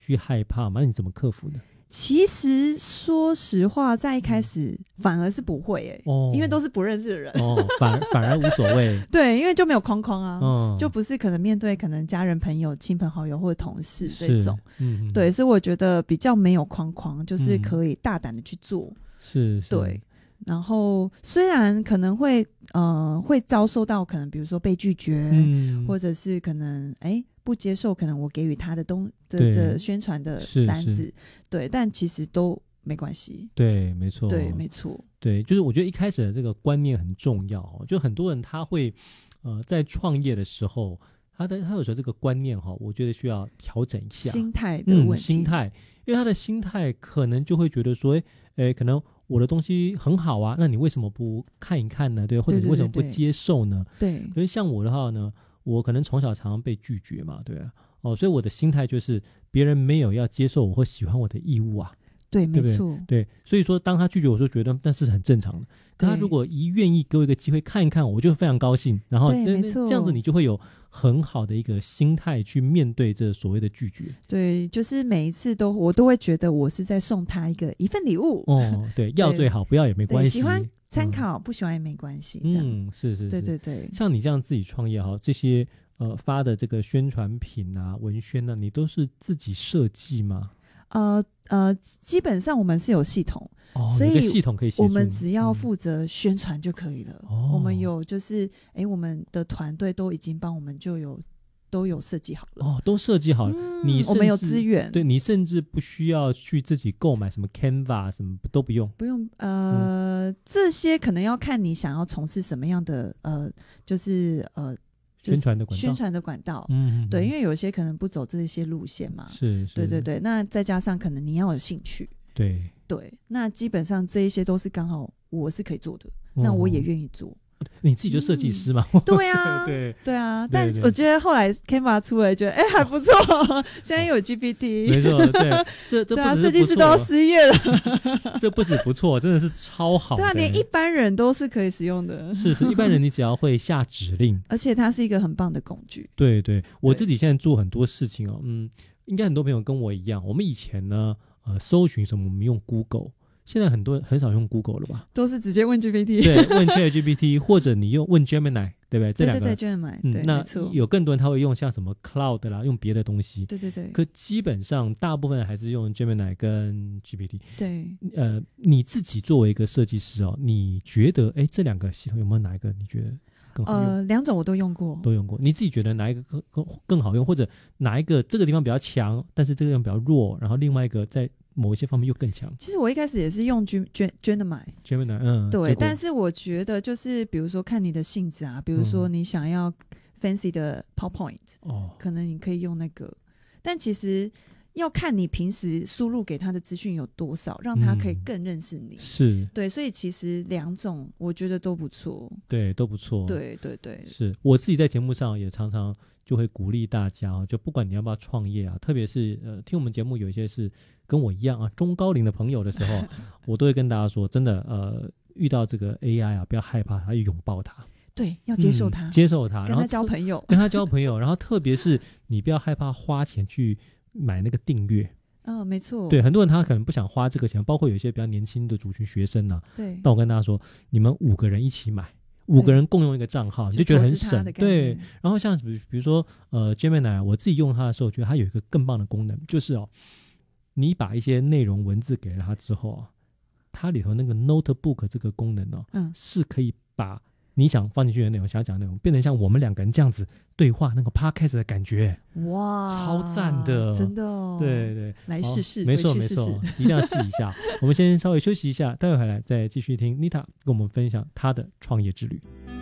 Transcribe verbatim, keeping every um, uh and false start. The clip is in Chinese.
去害怕吗？那你怎么克服的？ 其实说实话，在一开始反而是不会诶、欸哦，因为都是不认识的人哦，反而反而无所谓。 对，因为就没有框框啊、 哦，就不是可能面对可能家人朋友亲朋好友或者同事这种， 嗯， 对，所以我觉得比较没有框框，就是可以大胆的去做、嗯、 是, 是对。然后虽然可能会呃会遭受到可能比如说被拒绝、嗯、或者是可能哎不接受可能我给予他的东的的宣传的单子，对，但其实都没关系。 对，没错， 对，没错， 对，就是我觉得一开始的这个观念很重要，就很多人他会呃在创业的时候，他的他有时候这个观念哈，我觉得需要调整一下心态的问题、 嗯、心态，因为他的心态可能就会觉得说，哎，可能我的东西很好啊，那你为什么不看一看呢？对，或者你为什么不接受呢？ 对，对，对，对， 可是像我的话呢，我可能从小常常被拒绝嘛，对啊，哦，所以我的心态就是别人没有要接受我或喜欢我的义务啊， 对， 对不对？ 没错， 对，所以说当他拒绝我，就觉得那是很正常的。可他如果一愿意给我一个机会看一看，我就非常高兴。然后对，没错， 这样子你就会有很好的一个心态去面对这所谓的拒绝。 对，就是每一次都我都会觉得我是在送他一个一份礼物。 哦，对，要最好，不要也没关系。 喜欢参考、嗯，不喜欢也没关系。 嗯，是是是， 对对对。 像你这样自己创业哈，这些呃发的这个宣传品啊、文宣啊，你都是自己设计吗？ 呃呃，基本上我们是有系统， 哦， 所以系统可以协助我们只要负责宣传就可以了。嗯、我们有就是哎，我们的团队都已经帮我们就有都有设计好了。 哦，都设计好了。嗯、你我们有资源， 对，你甚至不需要去自己购买什么 Canva 什么都不用， 不用。呃、嗯，这些可能要看你想要从事什么样的呃，就是呃。 宣传的管道， 宣传的管道， 嗯， 对，因为有些可能不走这些路线嘛， 是，是， 对对对。那再加上可能你要有兴趣， 对对，那基本上这一些都是刚好我是可以做的，嗯、那我也愿意做。 你自己就设计师嘛、 嗯？对啊， 对对啊。但我觉得后来 Canva 出来，觉得哎还不错，现在又有 G P T， 没错，对，这这不只是不错，对啊， 设计师都要失业了， 这不止不错，真的是超好的。 对啊，连一般人都是可以使用的。 是是，一般人你只要会下指令， 而且它是一个很棒的工具。 对对，我自己现在做很多事情哦，嗯，应该很多朋友跟我一样，我们以前呢，呃，搜寻什么我们用 Google。现在很多人很少用 Google 了吧？ 都是直接问 G P T， 对，问 ChatGPT， 或者你用问 Gemini， 对不对？这两个对对对 Gemini， 嗯， 对， 那有更多人他会用像什么 Cloud 啦，用别的东西。 对对对。 可基本上大部分人还是用 Gemini 跟 G P T。 对。呃， 你自己作为一个设计师哦，你觉得哎，这两个系统有没有哪一个你觉得更好用？ 呃，两种我都用过， 都用过。你自己觉得哪一个更更更好用，或者哪一个这个地方比较强，但是这个地方比较弱，然后另外一个在某一些方面又更强？ 其实我一开始也是用 Gemini， Gemini， 嗯， 对，但是我觉得就是比如说看你的性质啊，比如说你想要 fancy 的 PowerPoint，哦，可能你可以用那个，但其实要看你平时输入给他的资讯有多少，让他可以更认识你。嗯、 是， 对，所以其实两种我觉得都不错， 对，都不错， 对对对。 是我自己在节目上也常常就会鼓励大家，就不管你要不要创业啊，特别是呃听我们节目有一些是跟我一样啊中高龄的朋友的时候，我都会跟大家说，真的呃遇到这个 A I 啊，不要害怕它，要拥抱它。 对，要接受它， 嗯、接受它， 跟他交朋友， 跟他交朋友，然后特别是你不要害怕花钱去买那个订阅。 哦，没错。 对，很多人他可能不想花这个钱，包括有一些比较年轻的族群学生啊。 对。 但我跟大家说，你们五个人一起买，五个人共用一个账号，你就觉得很省。对。然后像比比如说呃 Gemini， 我自己用它的时候，觉得它有一个更棒的功能，就是哦，你把一些内容文字给了它之后啊，它里头那个 Notebook 这个功能哦，嗯，是可以把你想放进去的内容，想要讲的内容，变成像我们两个人这样子对话那个 podcast 的感觉， 哇， 超赞的， 真的哦， 对对， 来试试， 没错没错，一定要试一下。我们先稍微休息一下，待会回来再继续听 Nita 跟我们分享她的创业之旅。